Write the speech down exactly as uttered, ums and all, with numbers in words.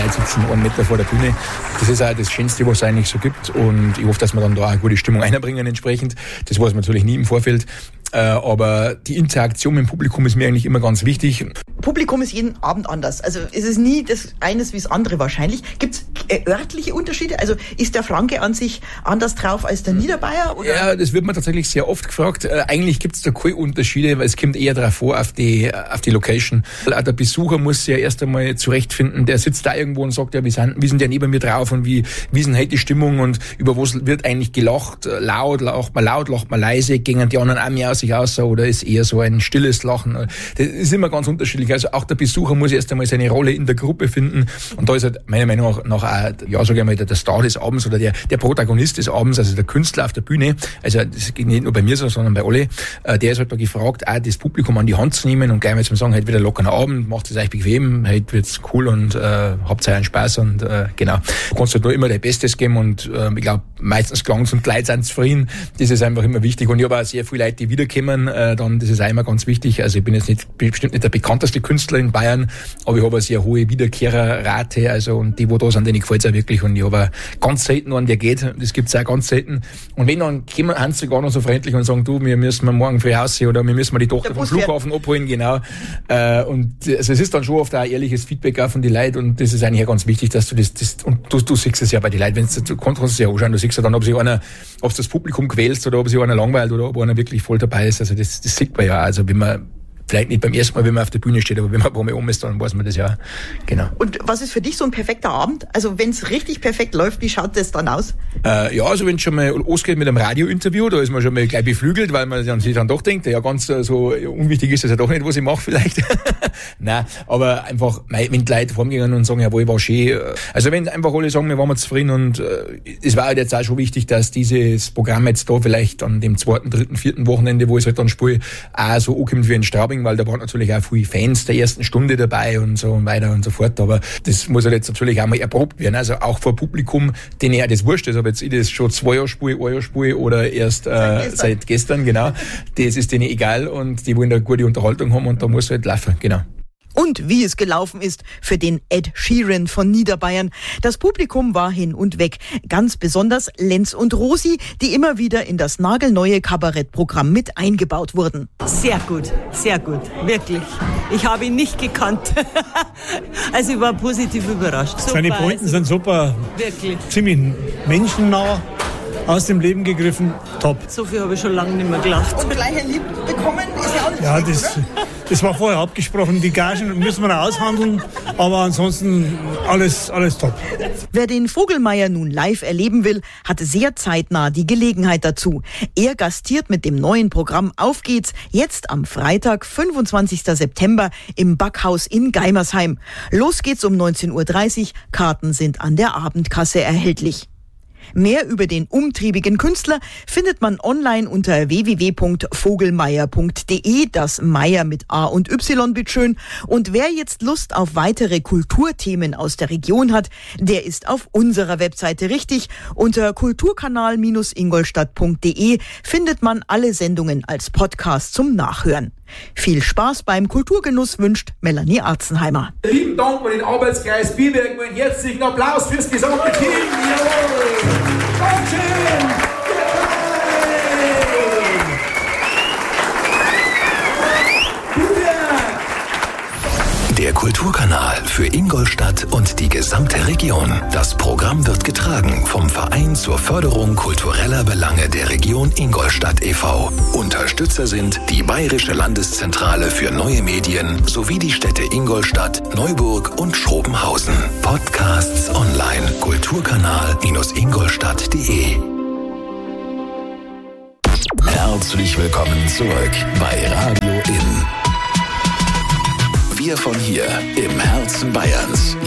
Leute sitzen einen Meter vor der Bühne. Das ist auch das Schönste, was es eigentlich so gibt. Und ich hoffe, dass wir dann da eine gute Stimmung einbringen entsprechend. Das weiß man natürlich nie im Vorfeld. Aber die Interaktion mit dem Publikum ist mir eigentlich immer ganz wichtig. Publikum ist jeden Abend anders. Also es ist nie das eines wie das andere wahrscheinlich. Gibt es äh, örtliche Unterschiede? Also ist der Franke an sich anders drauf als der Niederbayer? Oder? Ja, das wird mir tatsächlich sehr oft gefragt. Äh, eigentlich gibt es da keine Unterschiede, weil es kommt eher darauf vor, auf die, auf die Location. Auch der Besucher muss sich ja erst einmal zurechtfinden. Der sitzt da irgendwo und sagt, ja, wie sind, wie sind der neben mir drauf und wie, wie ist denn heute die Stimmung und über was wird eigentlich gelacht? Laut, lacht man laut, lacht man leise, gehen die anderen auch mehr aus sich aus oder ist eher so ein stilles Lachen? Das ist immer ganz unterschiedlich. Also auch der Besucher muss erst einmal seine Rolle in der Gruppe finden und da ist halt meiner Meinung nach auch, ja, sag ich mal, der Star des Abends oder der, der Protagonist des Abends, also der Künstler auf der Bühne, also das geht nicht nur bei mir so, sondern bei alle, der ist halt da gefragt, auch das Publikum an die Hand zu nehmen und gleich mal zu sagen, heute wieder lockerer Abend, macht es euch bequem, heute wird's cool und äh, habt euren Spaß und äh, genau. Du kannst halt da immer dein Bestes geben und äh, ich glaube, meistens klang's und die Leute sind zufrieden. Das ist einfach immer wichtig und ich habe auch sehr viele Leute, die wiederkommen, äh, dann, das ist auch immer ganz wichtig. Also ich bin jetzt nicht, bestimmt nicht der bekannteste Künstler in Bayern, aber ich habe eine sehr hohe Wiederkehrerrate, also und die, wo da sind, denen gefällt's auch wirklich und ich habe ganz selten einen, der geht, das gibt's auch ganz selten. Und wenn dann kommen, haben sie gar noch so freundlich und sagen, du, wir müssen morgen früh aussehen oder wir müssen mal die Tochter vom Flughafen abholen, genau. Äh, und also es ist dann schon oft auch ein ehrliches Feedback auch von den Leuten und das ist eigentlich auch ganz wichtig, dass du das, das und du, du siehst es ja bei den Leuten, wenn du kannst es ja anschauen, du siehst ja dann, ob sich einer, ob es das Publikum quälst oder ob sich einer langweilt oder ob einer wirklich voll dabei ist, also das, das sieht man ja, also wenn man vielleicht nicht beim ersten Mal, wenn man auf der Bühne steht, aber wenn man ein paar Mal um ist, dann weiß man das ja. Genau. Und was ist für dich so ein perfekter Abend? Also wenn es richtig perfekt läuft, wie schaut das dann aus? Äh, ja, also wenn es schon mal losgeht mit einem Radiointerview, da ist man schon mal gleich beflügelt, weil man dann sich dann doch denkt, ja ganz so unwichtig ist das ja doch nicht, was ich mache vielleicht. Nein, aber einfach, wenn die Leute vorgehen und sagen, jawohl, war schön. Also wenn einfach alle sagen, wir waren zufrieden und es äh, war halt jetzt auch schon wichtig, dass dieses Programm jetzt da vielleicht an dem zweiten, dritten, vierten Wochenende, wo ich halt dann spiele, auch so ankommt wie ein Straubing, weil da waren natürlich auch viele Fans der ersten Stunde dabei und so und weiter und so fort, aber das muss halt jetzt natürlich auch mal erprobt werden, also auch vor Publikum, denen ja das wurscht ist, ob jetzt ich das schon zwei Jahre spiele, ein Jahr spiele oder erst äh, seit, gestern. seit gestern, genau, das ist denen egal und die wollen eine gute Unterhaltung haben und da muss halt laufen, genau. Und wie es gelaufen ist für den Ed Sheeran von Niederbayern. Das Publikum war hin und weg. Ganz besonders Lenz und Rosi, die immer wieder in das nagelneue Kabarettprogramm mit eingebaut wurden. Sehr gut, sehr gut, wirklich. Ich habe ihn nicht gekannt. Also ich war positiv überrascht. Super, Seine Pointen also, sind super, wirklich ziemlich menschennah. Aus dem Leben gegriffen, top. So viel habe ich schon lange nicht mehr gelacht. Und gleich ein Lied bekommen ist ja auch nicht Ja, das, das war vorher abgesprochen. Die Gagen müssen wir noch aushandeln, aber ansonsten alles, alles top. Wer den Vogelmeier nun live erleben will, hat sehr zeitnah die Gelegenheit dazu. Er gastiert mit dem neuen Programm Auf geht's jetzt am Freitag, fünfundzwanzigsten September im Backhaus in Geimersheim. Los geht's um neunzehn Uhr dreißig. Karten sind an der Abendkasse erhältlich. Mehr über den umtriebigen Künstler findet man online unter w w w punkt vogelmeier punkt d e, das Meier mit A und Y bitteschön. Und wer jetzt Lust auf weitere Kulturthemen aus der Region hat, der ist auf unserer Webseite richtig. Unter kulturkanal ingolstadt punkt d e findet man alle Sendungen als Podcast zum Nachhören. Viel Spaß beim Kulturgenuss wünscht Melanie Arzenheimer. Lieben Dank an den Arbeitskreis Biberg und einen herzlichen Applaus fürs gesamte Team. Jawohl. Dankeschön. Der Kulturkanal für Ingolstadt und die gesamte Region. Das Programm wird getragen vom Verein zur Förderung kultureller Belange der Region Ingolstadt e V Unterstützer sind die Bayerische Landeszentrale für neue Medien sowie die Städte Ingolstadt, Neuburg und Schrobenhausen. Podcasts online. Kulturkanal ingolstadt punkt d e. Herzlich willkommen zurück bei Radio In. Wir von hier im Herzen Bayerns.